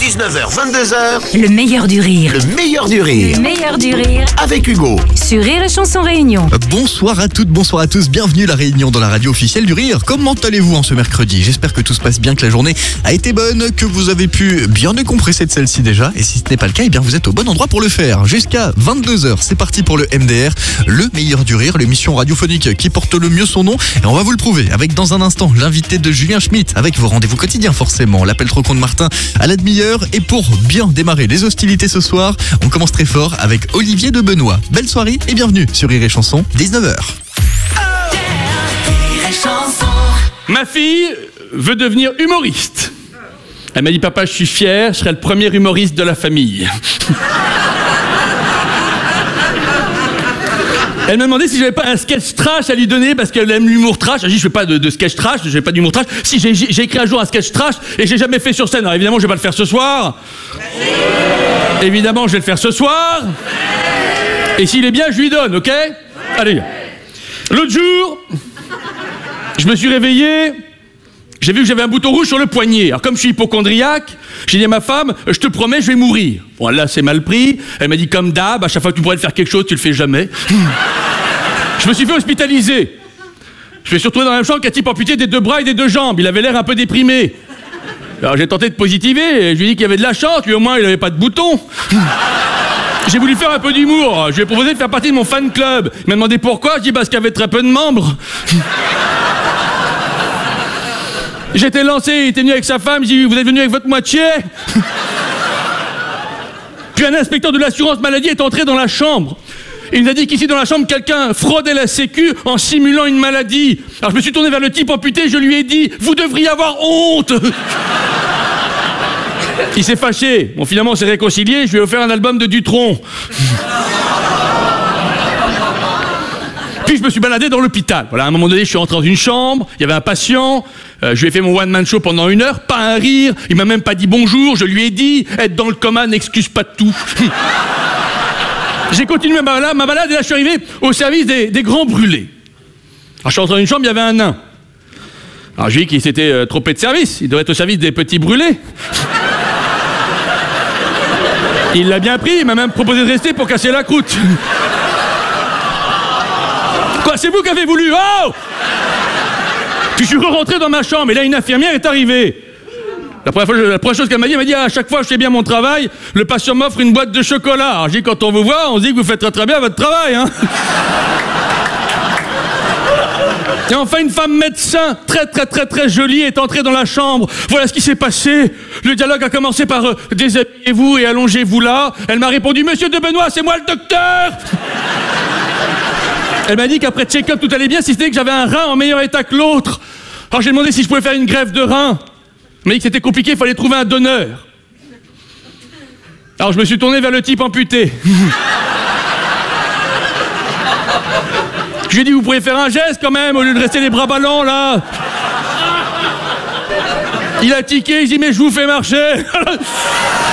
19h, 22h. Le meilleur du rire. Le meilleur du rire. Le meilleur du rire. Avec Hugo. Sur Rire et Chanson Réunion. Bonsoir à toutes, bonsoir à tous, bienvenue à la Réunion dans la radio officielle du rire. Comment allez-vous en ce mercredi? J'espère que tout se passe bien, que la journée a été bonne, que vous avez pu bien décompresser de celle-ci déjà. Et si ce n'est pas le cas, eh bien vous êtes au bon endroit pour le faire. Jusqu'à 22h, c'est parti pour le MDR, le meilleur du rire, l'émission radiophonique qui porte le mieux son nom. Et on va vous le prouver avec dans un instant l'invité de Julien Schmitt avec vos rendez-vous quotidiens forcément. L'appel trop con de Martin à la demi-heure. Et pour bien démarrer les hostilités ce soir, on commence très fort avec Olivier de Benoît. Belle soirée et bienvenue sur Rire et Chanson, 19h. Ma fille veut devenir humoriste. Elle m'a dit, papa, je suis fier, je serai le premier humoriste de la famille. Elle m'a demandé si j'avais pas un sketch trash à lui donner parce qu'elle aime l'humour trash. J'ai dit, je fais pas de sketch trash, je fais pas d'humour trash. Si, j'ai écrit un jour un sketch trash et j'ai jamais fait sur scène. Alors évidemment, je vais pas le faire ce soir. Évidemment, je vais le faire ce soir. Et s'il est bien, je lui donne, ok? Allez. L'autre jour, je me suis réveillé, j'ai vu que j'avais un bouton rouge sur le poignet. Alors comme je suis hypocondriaque, j'ai dit à ma femme, je te promets, je vais mourir. Bon là, c'est mal pris. Elle m'a dit, comme d'hab, à chaque fois que tu pourrais faire quelque chose, tu le fais jamais. Je me suis fait hospitaliser. Je me suis retrouvé dans la même chambre qu'un type amputé des deux bras et des deux jambes. Il avait l'air un peu déprimé. Alors j'ai tenté de positiver, et je lui ai dit qu'il y avait de la chance, lui au moins il n'avait pas de bouton. J'ai voulu faire un peu d'humour, je lui ai proposé de faire partie de mon fan club. Il m'a demandé pourquoi, je dis parce qu'il y avait très peu de membres. J'étais lancé, il était venu avec sa femme, je dis, vous êtes venu avec votre moitié? Puis un inspecteur de l'assurance maladie est entré dans la chambre. Il nous a dit qu'ici dans la chambre, quelqu'un fraudait la sécu en simulant une maladie. Alors je me suis tourné vers le type amputé, je lui ai dit, vous devriez avoir honte. Il s'est fâché. Bon, finalement, on s'est réconciliés, je lui ai offert un album de Dutronc. Puis je me suis baladé dans l'hôpital. Voilà, à un moment donné, je suis rentré dans une chambre, il y avait un patient, je lui ai fait mon one-man show pendant 1 heure, pas un rire, il m'a même pas dit bonjour, je lui ai dit, être dans le coma n'excuse pas tout. J'ai continué ma balade et là je suis arrivé au service des grands brûlés. Alors je suis rentré dans une chambre, il y avait un nain. Alors j'ai dit qu'il s'était trompé de service, il devrait être au service des petits brûlés. Il l'a bien pris, il m'a même proposé de rester pour casser la croûte. Quoi, c'est vous qui avez voulu? Oh! Puis je suis rentré dans ma chambre et là une infirmière est arrivée. La première chose qu'elle m'a dit, elle m'a dit, à chaque fois que je fais bien mon travail, le patient m'offre une boîte de chocolat. Alors j'ai dit, quand on vous voit, on se dit que vous faites très très bien votre travail, hein. Et enfin, une femme médecin, très très très très jolie, est entrée dans la chambre. Voilà ce qui s'est passé. Le dialogue a commencé par déshabillez-vous et allongez-vous là. Elle m'a répondu, monsieur de Benoît, c'est moi le docteur. Elle m'a dit qu'après check-up tout allait bien, si c'était que j'avais un rein en meilleur état que l'autre. Alors j'ai demandé si je pouvais faire une greffe de rein. Elle m'a dit que c'était compliqué, il fallait trouver un donneur. Alors je me suis tourné vers le type amputé. Je lui ai dit, vous pourriez faire un geste quand même, au lieu de rester les bras ballants, là. Il a tiqué, il dit, mais je vous fais marcher.